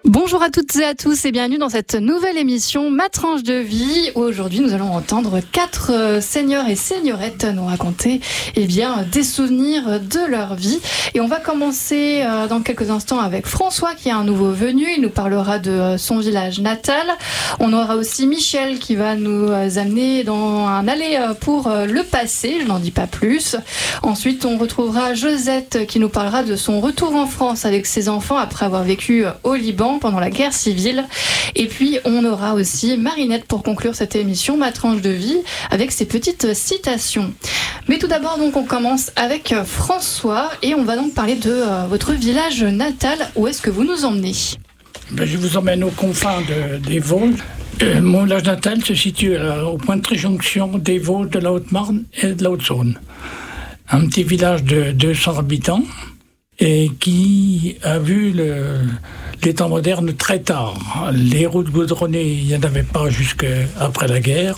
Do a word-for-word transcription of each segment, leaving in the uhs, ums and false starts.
Bonjour à toutes et à tous et bienvenue dans cette nouvelle émission Ma tranche de vie. Aujourd'hui, nous allons entendre quatre seigneurs et seigneurette nous raconter eh bien, des souvenirs de leur vie. Et on va commencer euh, dans quelques instants avec François qui est un nouveau venu. Il nous parlera de euh, son village natal. On aura aussi Michel qui va nous euh, amener dans un aller euh, pour euh, le passé. Je n'en dis pas plus. Ensuite, on retrouvera Josette qui nous parlera de son retour en France avec ses enfants après avoir vécu euh, au Liban pendant la guerre civile. Et puis, on aura aussi Marinette pour conclure cette émission, Ma tranche de vie, avec ses petites citations. Mais tout d'abord, donc, on commence avec François et on va donc parler de euh, votre village natal. Où est-ce que vous nous emmenez ? Ben, je vous emmène aux confins de, des Vosges. Euh, mon village natal se situe euh, au point de tréjonction des Vosges, de la Haute-Marne et de la Haute-Saône. Un petit village de deux cents habitants et qui a vu le, les temps modernes très tard. Les routes goudronnées, il n'y en avait pas jusqu'après la guerre.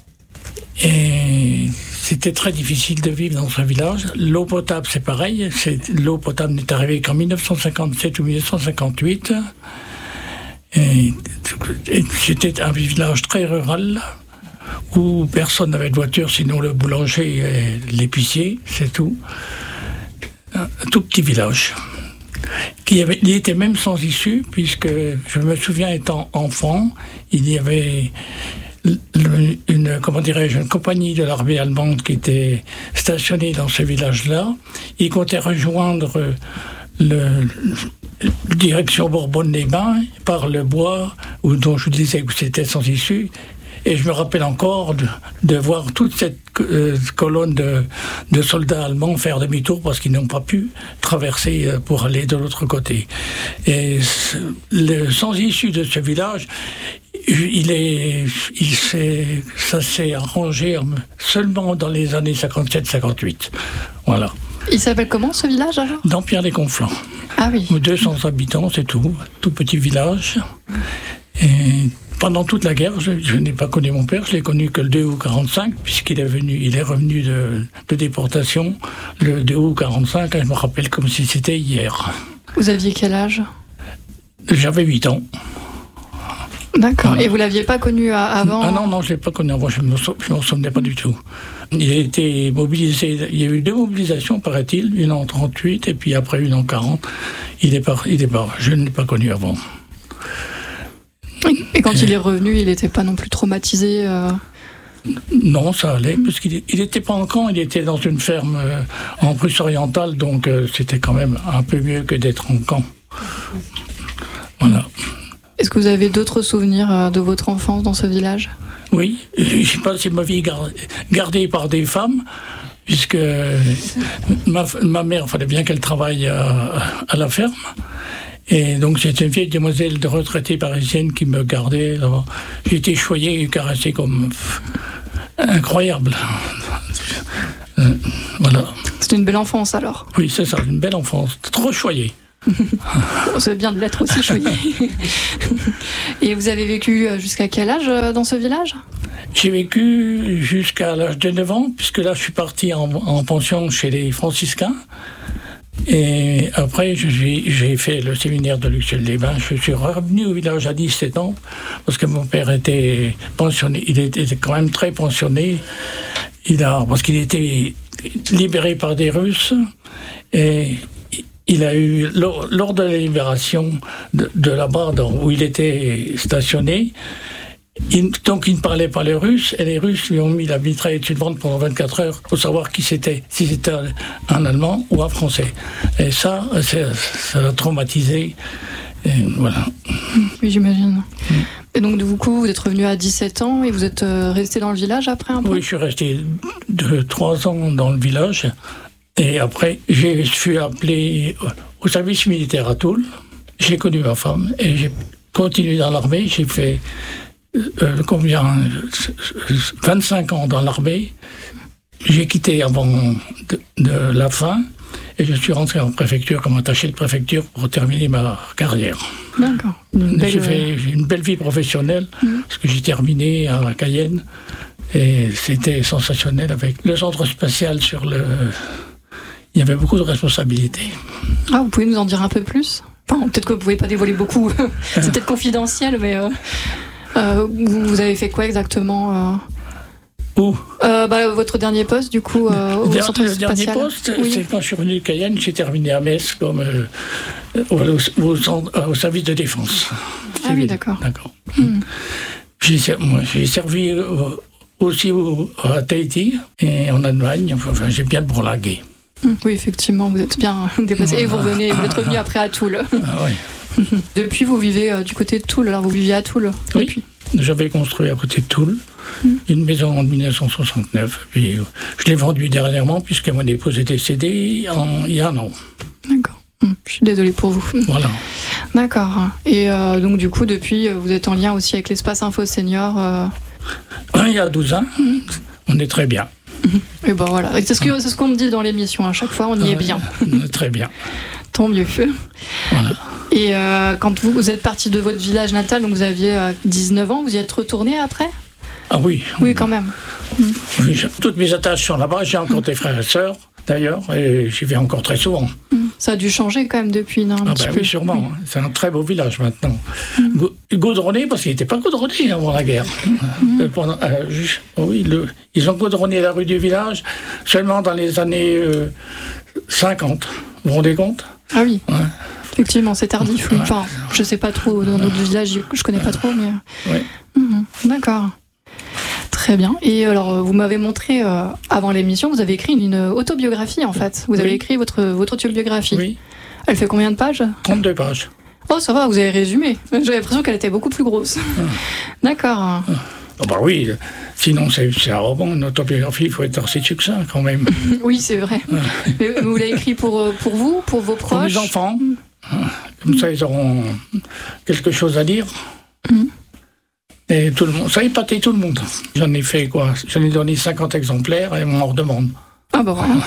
Et c'était très difficile de vivre dans ce village. L'eau potable, c'est pareil. C'est, l'eau potable n'est arrivée qu'en dix-neuf cent cinquante-sept ou dix-neuf cent cinquante-huit. Et, et c'était un village très rural où personne n'avait de voiture, sinon le boulanger et l'épicier, c'est tout. Un tout petit village. Qui avait, il était même sans issue, puisque je me souviens étant enfant, il y avait le, une, comment dirais-je, une compagnie de l'armée allemande qui était stationnée dans ce village-là. Ils comptaient rejoindre le, le direction Bourbonne-les-Bains par le bois, où, dont je disais que c'était sans issue. Et je me rappelle encore de, de voir toute cette euh, colonne de, de soldats allemands faire demi-tour parce qu'ils n'ont pas pu traverser euh, pour aller de l'autre côté. Et le sans issue de ce village, il est, il s'est, ça s'est arrangé seulement dans les années cinquante-sept cinquante-huit. Voilà. Il s'appelle comment ce village alors ? Dampierre-les-Conflans. Ah oui. deux cents habitants, c'est tout. Tout petit village. Et pendant toute la guerre, je, je n'ai pas connu mon père, je l'ai connu que le deux août quarante-cinq, puisqu'il est venu, il est revenu de, de déportation le deux août quarante-cinq, et je me rappelle comme si c'était hier. Vous aviez quel âge ? J'avais huit ans. D'accord. Voilà. Et vous ne l'aviez pas connu avant ? Ah non, non, je ne l'ai pas connu avant, je ne m'en souvenais pas du tout. Il a été mobilisé, il y a eu deux mobilisations, paraît-il, une en trente-huit et puis après une en quarante. Il est pas, il est pas, je ne l'ai pas connu avant. Et quand il est revenu, il n'était pas non plus traumatisé euh... Non, ça allait, parce qu'il n'était pas en camp, il était dans une ferme euh, en Prusse orientale, donc euh, c'était quand même un peu mieux que d'être en camp. Voilà. Est-ce que vous avez d'autres souvenirs euh, de votre enfance dans ce village ? Oui, je ne sais pas si ma vie est gardée par des femmes, puisque ma, ma mère, il fallait bien qu'elle travaille à, à la ferme. Et donc, c'est une vieille demoiselle de retraitée parisienne qui me gardait. J'ai été choyé et caressé comme incroyable. Euh, voilà. C'était une belle enfance alors ? Oui, c'est ça, une belle enfance. Trop choyé. C'est bien de l'être aussi choyé. Et vous avez vécu jusqu'à quel âge dans ce village ? J'ai vécu jusqu'à l'âge de neuf ans, puisque là, je suis parti en, en pension chez les franciscains. Et après, j'ai, j'ai fait le séminaire de Luxeuil-les-Bains. Je suis revenu au village à dix-sept ans, parce que mon père était pensionné. Il était quand même très pensionné. Il a, parce qu'il était libéré par des Russes. Et il a eu, lors, lors de la libération de, de là-bas, où il était stationné, Il, donc il ne parlait pas les Russes, et les Russes lui ont mis la mitraille dessus de ventre pendant vingt-quatre heures pour savoir qui c'était, si c'était un Allemand ou un Français. Et ça, ça l'a traumatisé. Et voilà. Oui, j'imagine. Mm. Et donc, du coup, vous êtes revenu à dix-sept ans et vous êtes resté dans le village après un peu ? Oui, je suis resté deux, trois ans dans le village. Et après, je suis appelé au service militaire à Toul. J'ai connu ma femme et j'ai continué dans l'armée. J'ai fait Euh, combien vingt-cinq ans dans l'armée. J'ai quitté avant de, de la fin et je suis rentré en préfecture comme attaché de préfecture pour terminer ma carrière. D'accord. Une belle... J'ai fait une belle vie professionnelle mmh. parce que j'ai terminé à la Cayenne et c'était sensationnel avec le centre spatial sur le... Il y avait beaucoup de responsabilités. Ah, vous pouvez nous en dire un peu plus ? Enfin, peut-être que vous pouvez pas dévoiler beaucoup. C'est peut-être confidentiel, mais euh, euh, vous avez fait quoi exactement euh... Où euh, bah, votre dernier poste, du coup, euh, au Der, centre Le spatial. dernier poste, oui. c'est quand je suis revenu de Cayenne, j'ai terminé à Metz comme euh, au, au, au, au service de défense. Ah oui, d'accord. D'accord. Mm. J'ai, moi, j'ai servi euh, aussi au, à Tahiti et en Allemagne. Enfin, j'ai bien bourlingué. Mm. Oui, effectivement, vous êtes bien déplacé. Et vous revenez, vous êtes revenu après à Toul. Ah, oui. Depuis, vous vivez euh, du côté de Toul. Alors, vous viviez à Toul Oui. depuis. J'avais construit à côté de Toul mm. une maison en dix-neuf cent soixante-neuf. Puis, euh, je l'ai vendue dernièrement puisque mon épouse est décédée en, il y a un an. D'accord. Mm. Je suis désolée pour vous. Voilà. D'accord. Et euh, donc, du coup, depuis, vous êtes en lien aussi avec l'Espace Info Senior euh... Il y a douze ans, mm. on est très bien. Mm. Et ben voilà. C'est ce, que, c'est ce qu'on me dit dans l'émission. À chaque fois, on y est bien. On est très bien. Tant mieux. Voilà. Et euh, quand vous, vous êtes parti de votre village natal, donc vous aviez euh, dix-neuf ans, vous y êtes retourné après ? Ah oui. Oui, quand même. Mm. Oui, toutes mes attaches sont là-bas. J'ai encore des frères et sœurs, d'ailleurs, et j'y vais encore très souvent. Mm. Ça a dû changer quand même depuis, non, un ah petit ben peu. Oui, sûrement. Oui. C'est un très beau village maintenant. Mm. Goudronné, parce qu'il n'était pas goudronné avant la guerre. Mm. Pendant, euh, juste, oui, le, ils ont goudronné la rue du village seulement dans les années euh, cinquante. Vous vous rendez compte ? Ah oui. Ouais. Effectivement, c'est tardif. Oui. Enfin, je sais pas trop, dans notre village, je connais pas trop, mais... Oui. Mmh, d'accord. Très bien. Et alors, vous m'avez montré, euh, avant l'émission, vous avez écrit une autobiographie, en fait. Vous avez Oui. écrit votre, votre autobiographie. Oui. Elle fait combien de pages ? trente-deux pages. Oh, ça va, vous avez résumé. J'avais l'impression qu'elle était beaucoup plus grosse. Ah. D'accord. Ah. Oh bah oui, sinon c'est, c'est un roman, une autobiographie, il faut être aussi succinct quand même. Oui, c'est vrai. Ah. Mais vous l'avez écrit pour, pour vous, pour vos proches ? Pour les enfants. Comme ça, ils auront quelque chose à dire. Mm. Et tout le monde, ça a épaté tout le monde. J'en ai fait quoi ? J'en ai donné cinquante exemplaires et on m'en redemande. Ah bah voilà.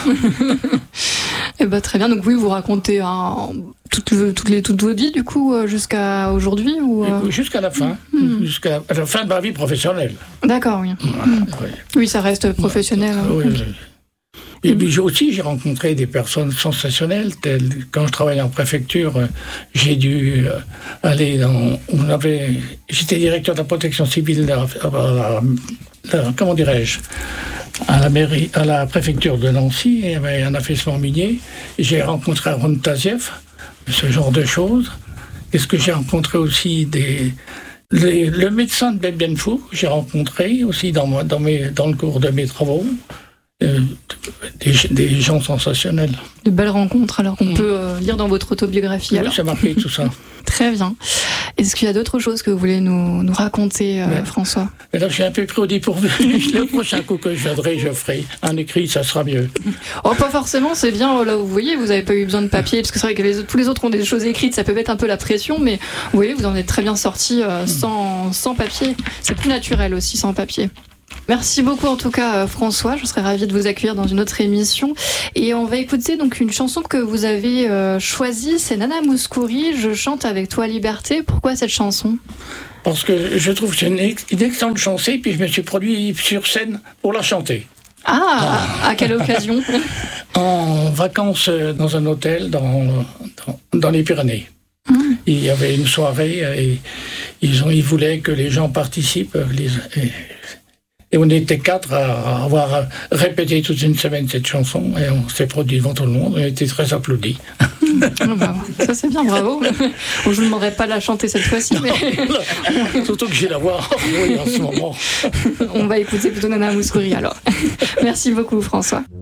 Et bah très bien. Donc oui, vous racontez hein, toute, le, toute, les, toute votre vie du coup jusqu'à aujourd'hui ou euh... Jusqu'à la fin, mm. jusqu'à la, la fin de ma vie professionnelle. D'accord, oui. Voilà, Mm. oui. Oui, ça reste professionnel. Oui, Hein. oui. Et puis j'ai aussi, j'ai rencontré des personnes sensationnelles. Telles, quand je travaillais en préfecture, j'ai dû aller dans... On avait, j'étais directeur de la protection civile, à la, à la, comment dirais-je, à la mairie, à la préfecture de Nancy, et il y avait un affaissement minier. Et j'ai rencontré Aaron Taziev, ce genre de choses. Est-ce que j'ai rencontré aussi des... Les, le médecin de Ben Benfou, j'ai rencontré aussi dans, dans, mes, dans le cours de mes travaux. Euh, des, des gens sensationnels. De belles rencontres, alors qu'on mmh. peut euh, lire dans votre autobiographie. Oui, alors. ça m'a pris tout ça. Très bien. Est-ce qu'il y a d'autres choses que vous voulez nous, nous raconter, euh, mais, François ? Mais là, je suis un peu pris au dépourvu. Le prochain coup que je viendrai, je ferai un écrit, ça sera mieux. Oh, pas forcément, c'est bien. Là, vous voyez, vous n'avez pas eu besoin de papier, parce que c'est vrai que les, tous les autres ont des choses écrites, ça peut mettre un peu la pression, mais vous voyez, vous en êtes très bien sorti euh, mmh. sans, sans papier. C'est plus naturel aussi, sans papier. Merci beaucoup en tout cas François, je serais ravie de vous accueillir dans une autre émission et on va écouter donc une chanson que vous avez euh, choisie, c'est Nana Mouskouri, Je chante avec toi liberté. Pourquoi cette chanson ? Parce que je trouve que c'est une, ex- une excellente chanson et puis je me suis produit sur scène pour la chanter. Ah, ah. À quelle occasion ? En vacances dans un hôtel dans, dans, dans les Pyrénées. Mmh. Il y avait une soirée et ils, ont, ils voulaient que les gens participent. Les, et, Et on était quatre à avoir répété toute une semaine cette chanson et on s'est produit devant tout le monde. On a été très applaudis. Oh bah, ça c'est bien, bravo. Bon, je ne vous demanderai pas de la chanter cette fois-ci. Mais... Surtout que j'ai la voix oui, en ce moment. On va écouter plutôt Nana Mouskouri alors. Merci beaucoup François.